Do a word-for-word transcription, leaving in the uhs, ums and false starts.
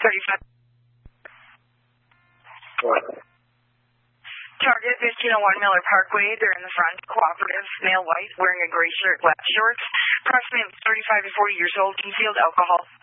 thirty-five. What? Target fifteen oh one Miller Parkway. They're in the front. Cooperative, male white, wearing a gray shirt, black shorts. Approximately thirty-five to forty years old. Concealed alcohol.